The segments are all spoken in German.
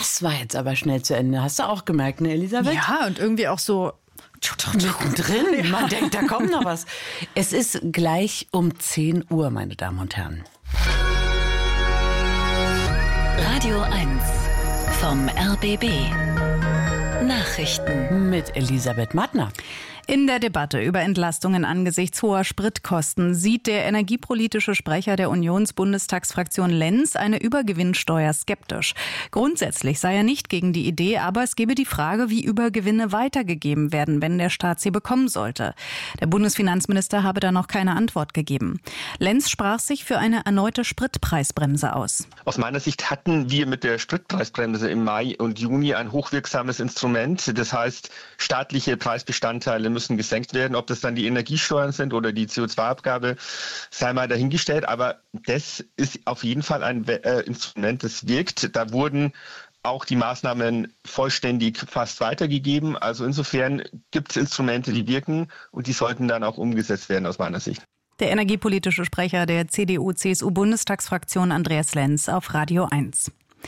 Das war jetzt aber schnell zu Ende. Hast du auch gemerkt, ne, Elisabeth? Ja, und irgendwie auch so mittendrin. Man denkt, da kommt noch was. Es ist gleich um 10 Uhr, meine Damen und Herren. Radio 1 vom RBB. Nachrichten Mit Elisabeth Mattner. In der Debatte über Entlastungen angesichts hoher Spritkosten sieht der energiepolitische Sprecher der Unionsbundestagsfraktion Lenz eine Übergewinnsteuer skeptisch. Grundsätzlich sei er nicht gegen die Idee, aber es gebe die Frage, wie Übergewinne weitergegeben werden, wenn der Staat sie bekommen sollte. Der Bundesfinanzminister habe da noch keine Antwort gegeben. Lenz sprach sich für eine erneute Spritpreisbremse aus. Aus meiner Sicht hatten wir mit der Spritpreisbremse im Mai und Juni ein hochwirksames Instrument. Das heißt, staatliche Preisbestandteile müssen gesenkt werden. Ob das dann die Energiesteuern sind oder die CO2-Abgabe, sei mal dahingestellt. Aber das ist auf jeden Fall ein Instrument, das wirkt. Da wurden auch die Maßnahmen vollständig fast weitergegeben. Also insofern gibt es Instrumente, die wirken und die sollten dann auch umgesetzt werden aus meiner Sicht. Der energiepolitische Sprecher der CDU-CSU-Bundestagsfraktion Andreas Lenz auf Radio 1.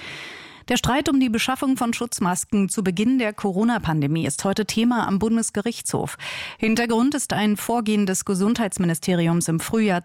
Der Streit um die Beschaffung von Schutzmasken zu Beginn der Corona-Pandemie ist heute Thema am Bundesgerichtshof. Hintergrund ist ein Vorgehen des Gesundheitsministeriums im Frühjahr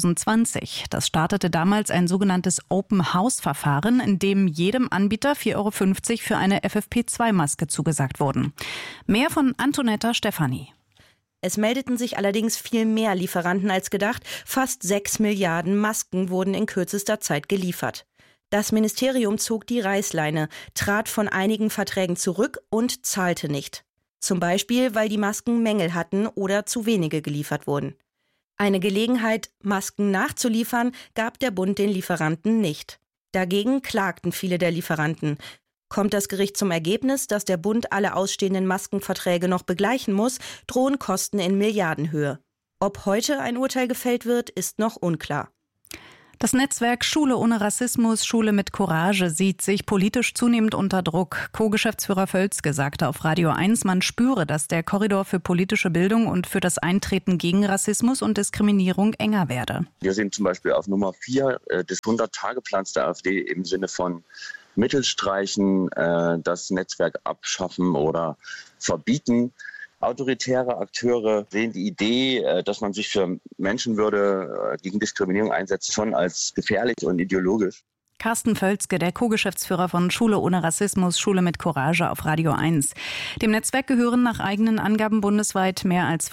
2020. Das startete damals ein sogenanntes Open-House-Verfahren, in dem jedem Anbieter 4,50 € für eine FFP2-Maske zugesagt wurden. Mehr von Antonetta Stefani. Es meldeten sich allerdings viel mehr Lieferanten als gedacht. Fast 6 Milliarden Masken wurden in kürzester Zeit geliefert. Das Ministerium zog die Reißleine, trat von einigen Verträgen zurück und zahlte nicht. Zum Beispiel, weil die Masken Mängel hatten oder zu wenige geliefert wurden. Eine Gelegenheit, Masken nachzuliefern, gab der Bund den Lieferanten nicht. Dagegen klagten viele der Lieferanten. Kommt das Gericht zum Ergebnis, dass der Bund alle ausstehenden Maskenverträge noch begleichen muss, drohen Kosten in Milliardenhöhe. Ob heute ein Urteil gefällt wird, ist noch unklar. Das Netzwerk Schule ohne Rassismus, Schule mit Courage sieht sich politisch zunehmend unter Druck. Co-Geschäftsführer Völzke sagte auf Radio 1, man spüre, dass der Korridor für politische Bildung und für das Eintreten gegen Rassismus und Diskriminierung enger werde. Wir sind zum Beispiel auf Nummer 4 des 100-Tage-Plans der AfD im Sinne von Mittel streichen, das Netzwerk abschaffen oder verbieten. Autoritäre Akteure sehen die Idee, dass man sich für Menschenwürde gegen Diskriminierung einsetzt, schon als gefährlich und ideologisch. Carsten Völzke, der Co-Geschäftsführer von Schule ohne Rassismus, Schule mit Courage auf Radio 1. Dem Netzwerk gehören nach eigenen Angaben bundesweit mehr als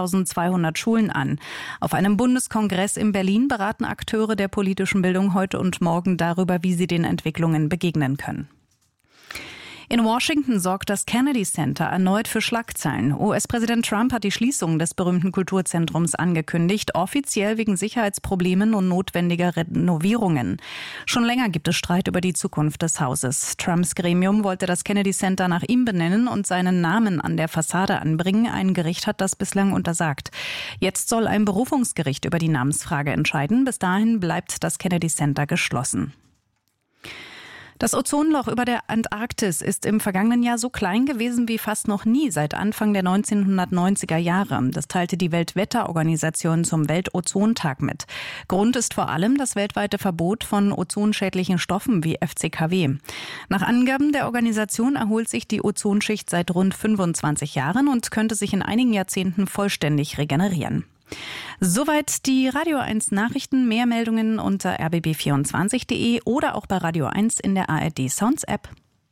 5.200 Schulen an. Auf einem Bundeskongress in Berlin beraten Akteure der politischen Bildung heute und morgen darüber, wie sie den Entwicklungen begegnen können. In Washington sorgt das Kennedy Center erneut für Schlagzeilen. US-Präsident Trump hat die Schließung des berühmten Kulturzentrums angekündigt, offiziell wegen Sicherheitsproblemen und notwendiger Renovierungen. Schon länger gibt es Streit über die Zukunft des Hauses. Trumps Gremium wollte das Kennedy Center nach ihm benennen und seinen Namen an der Fassade anbringen. Ein Gericht hat das bislang untersagt. Jetzt soll ein Berufungsgericht über die Namensfrage entscheiden. Bis dahin bleibt das Kennedy Center geschlossen. Das Ozonloch über der Antarktis ist im vergangenen Jahr so klein gewesen wie fast noch nie seit Anfang der 1990er Jahre. Das teilte die Weltwetterorganisation zum Weltozontag mit. Grund ist vor allem das weltweite Verbot von ozonschädlichen Stoffen wie FCKW. Nach Angaben der Organisation erholt sich die Ozonschicht seit rund 25 Jahren und könnte sich in einigen Jahrzehnten vollständig regenerieren. Soweit die Radio 1 Nachrichten. Mehr Meldungen unter rbb24.de oder auch bei Radio 1 in der ARD Sounds App.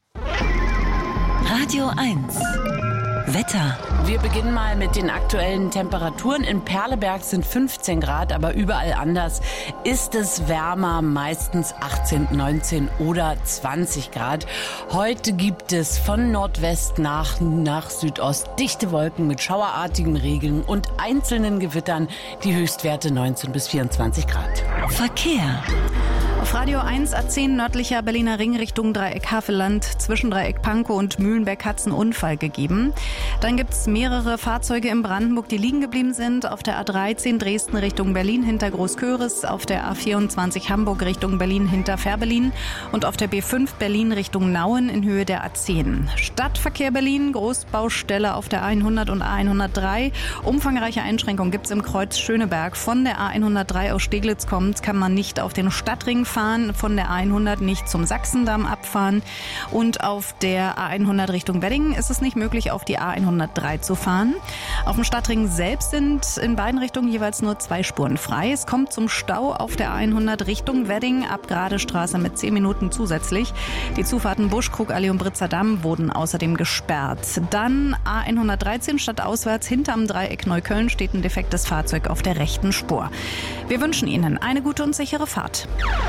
Radio 1 Wetter. Wir beginnen mal mit den aktuellen Temperaturen. In Perleberg sind 15 Grad, aber überall anders ist es wärmer, meistens 18, 19 oder 20 Grad. Heute gibt es von Nordwest nach Südost dichte Wolken mit schauerartigen Regeln und einzelnen Gewittern, die Höchstwerte 19 bis 24 Grad. Verkehr. Auf Radio 1 A10 nördlicher Berliner Ring Richtung Dreieck Havelland. Zwischen Dreieck Pankow und Mühlenberg hat es einen Unfall gegeben. Dann gibt es mehrere Fahrzeuge in Brandenburg, die liegen geblieben sind. Auf der A13 Dresden Richtung Berlin hinter Großköris, auf der A24 Hamburg Richtung Berlin hinter Fährberlin und auf der B5 Berlin Richtung Nauen in Höhe der A10. Stadtverkehr Berlin, Großbaustelle auf der A100 und A103. Umfangreiche Einschränkungen gibt es im Kreuz Schöneberg. Von der A103 aus Steglitz kommt, kann man nicht auf den Stadtring fahren, von der A100 nicht zum Sachsendamm abfahren. Und auf der A100 Richtung Wedding ist es nicht möglich, auf die A103 zu fahren. Auf dem Stadtring selbst sind in beiden Richtungen jeweils nur 2 Spuren frei. Es kommt zum Stau auf der A100 Richtung Wedding ab Gradestraße mit 10 Minuten zusätzlich. Die Zufahrten Buschkrugallee und Britzer Damm wurden außerdem gesperrt. Dann A113 stadtauswärts hinterm Dreieck Neukölln steht ein defektes Fahrzeug auf der rechten Spur. Wir wünschen Ihnen eine gute und sichere Fahrt.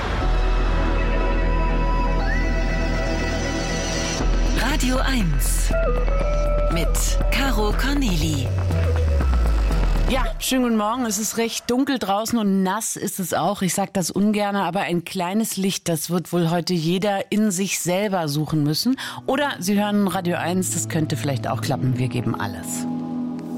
Radio 1 mit Caro Corneli. Ja, schönen guten Morgen. Es ist recht dunkel draußen und nass ist es auch. Ich sage das ungern, aber ein kleines Licht, das wird wohl heute jeder in sich selber suchen müssen. Oder Sie hören Radio 1, das könnte vielleicht auch klappen. Wir geben alles.